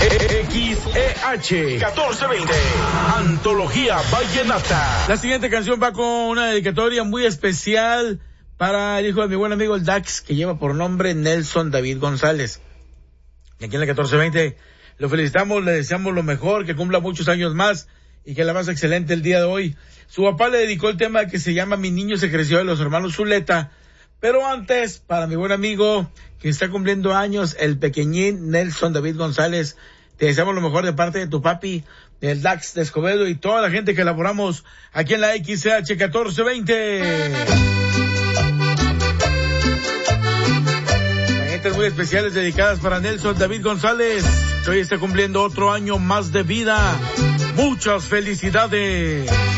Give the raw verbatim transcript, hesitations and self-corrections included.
X E H catorce veinte, Antología Vallenata. La siguiente canción va con una dedicatoria muy especial para el hijo de mi buen amigo el Dax, que lleva por nombre Nelson David González. Y aquí en la catorce veinte lo felicitamos, le deseamos lo mejor, que cumpla muchos años más y que la más excelente el día de hoy. Su papá le dedicó el tema que se llama Mi niño se creció, de los hermanos Zuleta. Pero antes, para mi buen amigo que está cumpliendo años, el pequeñín Nelson David González, te deseamos lo mejor de parte de tu papi, del Dax de Escobedo y toda la gente que elaboramos aquí en la X C H catorce veinte. Tarjetas muy especiales dedicadas para Nelson David González, que hoy está cumpliendo otro año más de vida. Muchas felicidades.